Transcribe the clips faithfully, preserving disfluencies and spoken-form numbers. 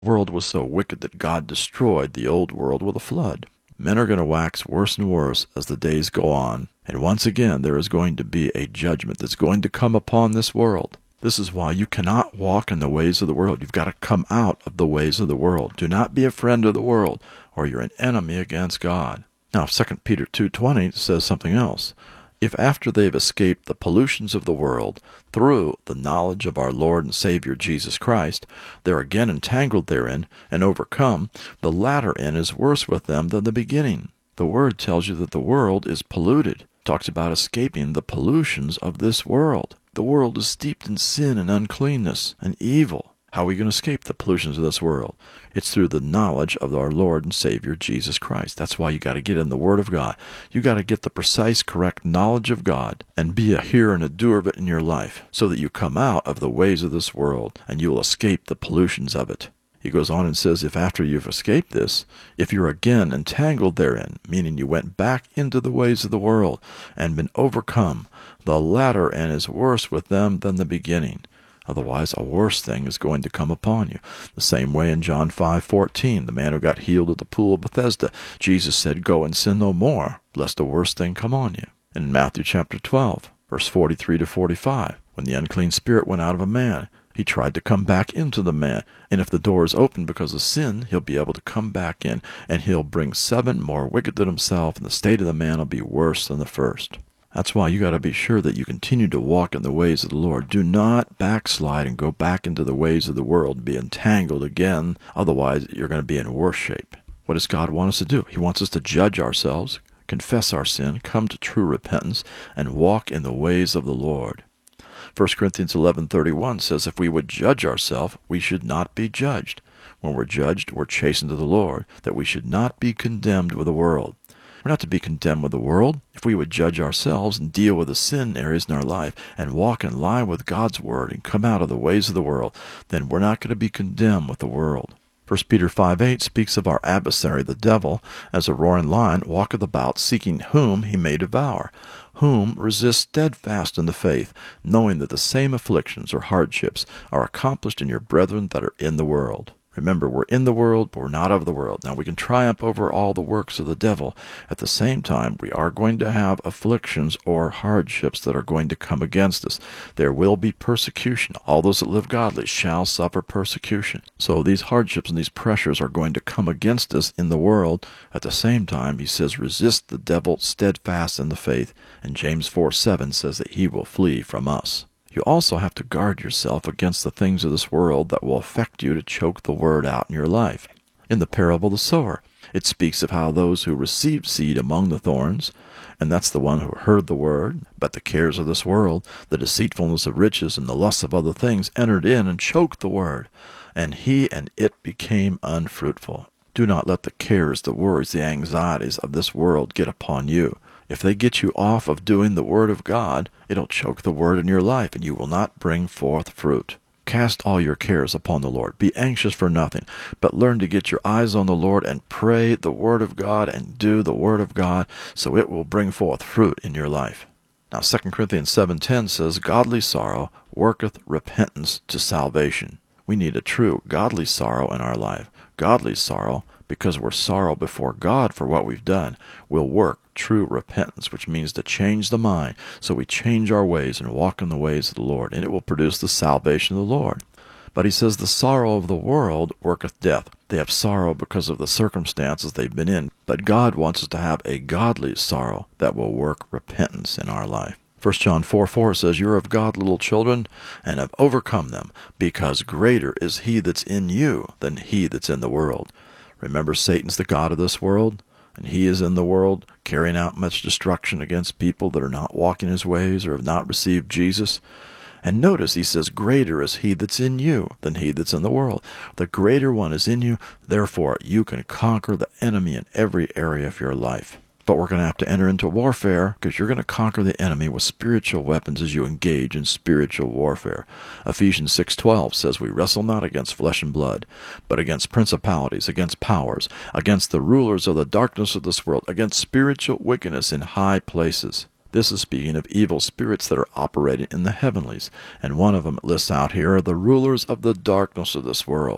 The world was so wicked that God destroyed the old world with a flood. Men are going to wax worse and worse as the days go on, and once again there is going to be a judgment that's going to come upon this world. This is why you cannot walk in the ways of the world. You've got to come out of the ways of the world. Do not be a friend of the world, or you're an enemy against God. Now, Second Peter two twenty says something else. If after they've escaped the pollutions of the world through the knowledge of our Lord and Savior Jesus Christ, they're again entangled therein and overcome, the latter end is worse with them than the beginning. The Word tells you that the world is polluted. It talks about escaping the pollutions of this world. The world is steeped in sin and uncleanness and evil. How are we going to escape the pollutions of this world? It's through the knowledge of our Lord and Savior Jesus Christ. That's why you got to get in the Word of God. You got to get the precise, correct knowledge of God and be a hearer and a doer of it in your life so that you come out of the ways of this world and you will escape the pollutions of it. He goes on and says, if after you've escaped this, if you're again entangled therein, meaning you went back into the ways of the world and been overcome, the latter end is worse with them than the beginning. Otherwise, a worse thing is going to come upon you. The same way in John five fourteen, the man who got healed at the pool of Bethesda, Jesus said, go and sin no more, lest a worse thing come on you. And in Matthew chapter twelve, verse forty-three to forty-five, when the unclean spirit went out of a man, he tried to come back into the man. And if the door is open because of sin, he'll be able to come back in, and he'll bring seven more wicked than himself, and the state of the man will be worse than the first. That's why you got to be sure that you continue to walk in the ways of the Lord. Do not backslide and go back into the ways of the world and be entangled again. Otherwise, you're going to be in worse shape. What does God want us to do? He wants us to judge ourselves, confess our sin, come to true repentance, and walk in the ways of the Lord. First Corinthians eleven thirty-one says, if we would judge ourselves, we should not be judged. When we're judged, we're chastened to the Lord, that we should not be condemned with the world. We're not to be condemned with the world. If we would judge ourselves and deal with the sin areas in our life and walk in line with God's Word and come out of the ways of the world, then we're not going to be condemned with the world. First Peter five eight speaks of our adversary, the devil, as a roaring lion walketh about, seeking whom he may devour, whom resist steadfast in the faith, knowing that the same afflictions or hardships are accomplished in your brethren that are in the world. Remember, we're in the world, but we're not of the world. Now, we can triumph over all the works of the devil. At the same time, we are going to have afflictions or hardships that are going to come against us. There will be persecution. All those that live godly shall suffer persecution. So these hardships and these pressures are going to come against us in the world. At the same time, he says, resist the devil steadfast in the faith. And James four seven says that he will flee from us. You also have to guard yourself against the things of this world that will affect you to choke the word out in your life. In the parable of the sower, it speaks of how those who received seed among the thorns, and that's the one who heard the word, but the cares of this world, the deceitfulness of riches, and the lusts of other things entered in and choked the word, and he and it became unfruitful. Do not let the cares, the worries, the anxieties of this world get upon you. If they get you off of doing the Word of God, it'll choke the Word in your life, and you will not bring forth fruit. Cast all your cares upon the Lord. Be anxious for nothing, but learn to get your eyes on the Lord and pray the Word of God and do the Word of God, so it will bring forth fruit in your life. Now, Second Corinthians seven ten says, godly sorrow worketh repentance to salvation. We need a true godly sorrow in our life. Godly sorrow, because we're sorrow before God for what we've done, will work true repentance, which means to change the mind, so we change our ways and walk in the ways of the Lord, and it will produce the salvation of the Lord. But he says the sorrow of the world worketh death. They have sorrow because of the circumstances they've been in, but God wants us to have a godly sorrow that will work repentance in our life. First John four four says, you're of God, little children, and have overcome them, because greater is he that's in you than he that's in the world. Remember, Satan's the god of this world, and he is in the world, carrying out much destruction against people that are not walking his ways or have not received Jesus. And notice he says, greater is he that's in you than he that's in the world. The greater one is in you, therefore you can conquer the enemy in every area of your life. But we're going to have to enter into warfare, because you're going to conquer the enemy with spiritual weapons as you engage in spiritual warfare. Ephesians six twelve says, we wrestle not against flesh and blood, but against principalities, against powers, against the rulers of the darkness of this world, against spiritual wickedness in high places. This is speaking of evil spirits that are operating in the heavenlies, and one of them it lists out here are the rulers of the darkness of this world.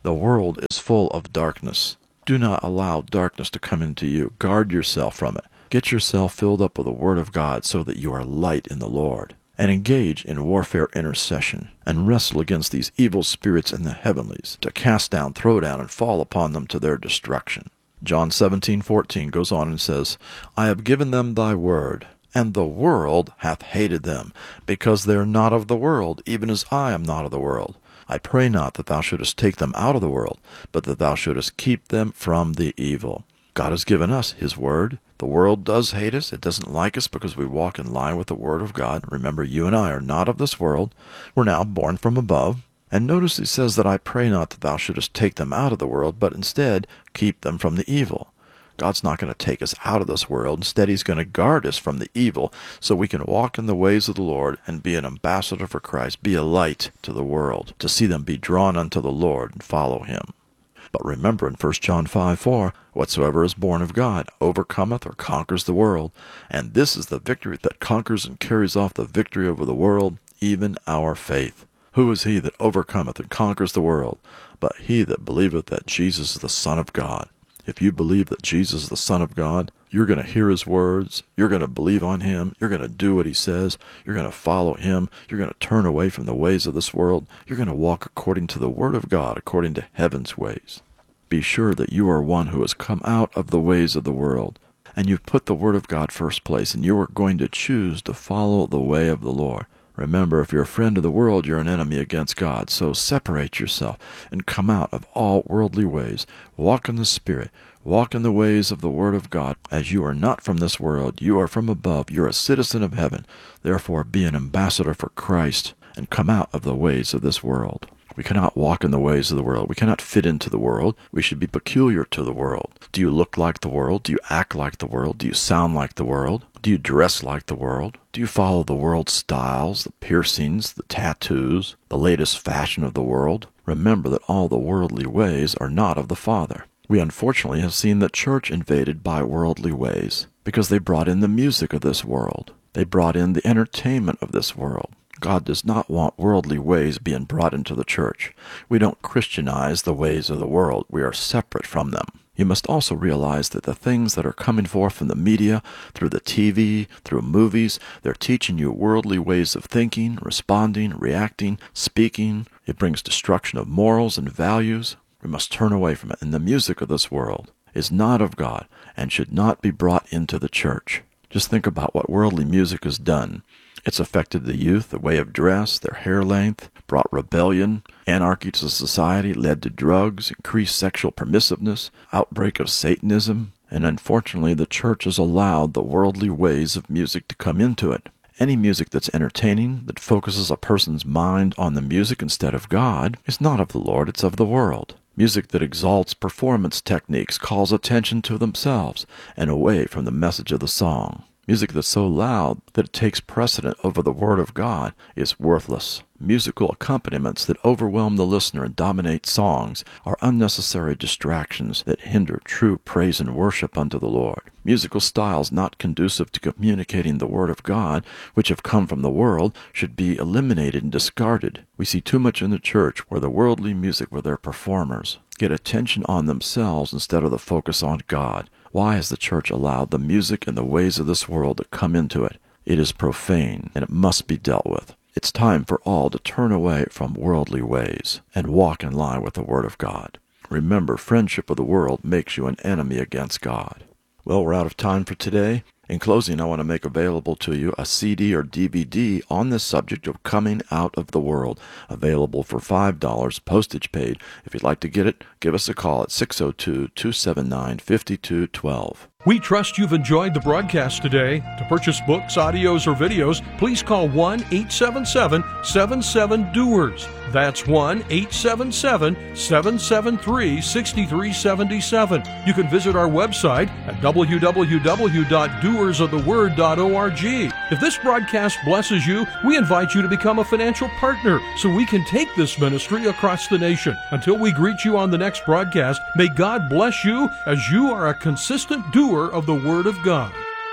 The world is full of darkness. Do not allow darkness to come into you. Guard yourself from it. Get yourself filled up with the Word of God so that you are light in the Lord. And engage in warfare intercession, and wrestle against these evil spirits in the heavenlies, to cast down, throw down, and fall upon them to their destruction. John seventeen fourteen goes on and says, I have given them thy word, and the world hath hated them, because they are not of the world, even as I am not of the world. I pray not that thou shouldest take them out of the world, but that thou shouldest keep them from the evil. God has given us his word. The world does hate us. It doesn't like us because we walk in line with the word of God. Remember, you and I are not of this world. We're now born from above. And notice he says that I pray not that thou shouldest take them out of the world, but instead keep them from the evil. God's not going to take us out of this world. Instead, he's going to guard us from the evil so we can walk in the ways of the Lord and be an ambassador for Christ, be a light to the world, to see them be drawn unto the Lord and follow him. But remember in First John five four, whatsoever is born of God overcometh or conquers the world. And this is the victory that conquers and carries off the victory over the world, even our faith. Who is he that overcometh and conquers the world? But he that believeth that Jesus is the Son of God. If you believe that Jesus is the Son of God, you're going to hear his words, you're going to believe on him, you're going to do what he says, you're going to follow him, you're going to turn away from the ways of this world, you're going to walk according to the Word of God, according to heaven's ways. Be sure that you are one who has come out of the ways of the world, and you've put the Word of God first place, and you are going to choose to follow the way of the Lord. Remember, if you're a friend of the world, you're an enemy against God. So separate yourself and come out of all worldly ways. Walk in the Spirit. Walk in the ways of the Word of God. As you are not from this world, you are from above. You're a citizen of heaven. Therefore, be an ambassador for Christ and come out of the ways of this world. We cannot walk in the ways of the world. We cannot fit into the world. We should be peculiar to the world. Do you look like the world? Do you act like the world? Do you sound like the world? Do you dress like the world? Do you follow the world's styles, the piercings, the tattoos, the latest fashion of the world? Remember that all the worldly ways are not of the Father. We unfortunately have seen the church invaded by worldly ways because they brought in the music of this world. They brought in the entertainment of this world. God does not want worldly ways being brought into the church. We don't Christianize the ways of the world. We are separate from them. You must also realize that the things that are coming forth from the media, through the T V, through movies, they're teaching you worldly ways of thinking, responding, reacting, speaking. It brings destruction of morals and values. We must turn away from it. And the music of this world is not of God and should not be brought into the church. Just think about what worldly music has done. It's affected the youth, the way of dress, their hair length, brought rebellion, anarchy to society, led to drugs, increased sexual permissiveness, outbreak of Satanism, and unfortunately the church has allowed the worldly ways of music to come into it. Any music that's entertaining, that focuses a person's mind on the music instead of God, is not of the Lord, it's of the world. Music that exalts performance techniques calls attention to themselves and away from the message of the song. Music that's so loud that it takes precedent over the Word of God is worthless. Musical accompaniments that overwhelm the listener and dominate songs are unnecessary distractions that hinder true praise and worship unto the Lord. Musical styles not conducive to communicating the Word of God, which have come from the world, should be eliminated and discarded. We see too much in the church where the worldly music, where their performers get attention on themselves instead of the focus on God. Why has the church allowed the music and the ways of this world to come into it? It is profane, and it must be dealt with. It's time for all to turn away from worldly ways and walk in line with the Word of God. Remember, friendship with the world makes you an enemy against God. Well, we're out of time for today. In closing, I want to make available to you a C D or D V D on this subject of coming out of the world, available for five dollars, postage paid. If you'd like to get it, give us a call at six oh two, two seven nine, five two one two. We trust you've enjoyed the broadcast today. To purchase books, audios, or videos, please call one eight seven seven, seven seven, D O E R S. That's one eight seven seven, seven seven three, six three seven seven. You can visit our website at w w w dot doers of the word dot org. If this broadcast blesses you, we invite you to become a financial partner so we can take this ministry across the nation. Until we greet you on the next broadcast, may God bless you as you are a consistent doer of the Word of God.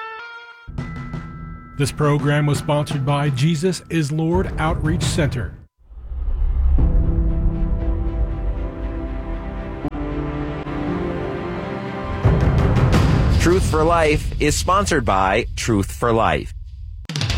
This program was sponsored by Jesus is Lord Outreach Center. Truth for Life is sponsored by Truth for Life.